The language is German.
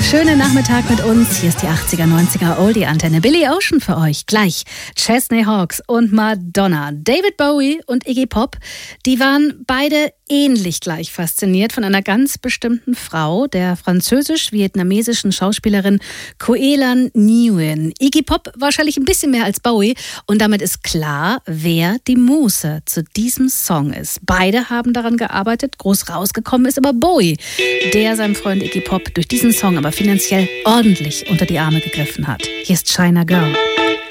Schönen Nachmittag mit uns. Hier ist die 80er, 90er Oldie-Antenne. Billy Ocean für euch. Gleich Chesney Hawkes und Madonna. David Bowie und Iggy Pop, die waren beide ähnlich gleich fasziniert von einer ganz bestimmten Frau, der französisch-vietnamesischen Schauspielerin Coe Lan Nguyen. Iggy Pop wahrscheinlich ein bisschen mehr als Bowie und damit ist klar, wer die Muse zu diesem Song ist. Beide haben daran gearbeitet, groß rausgekommen ist aber Bowie, der seinem Freund Iggy Pop durch diesen Song aber finanziell ordentlich unter die Arme gegriffen hat. Hier ist China Girl.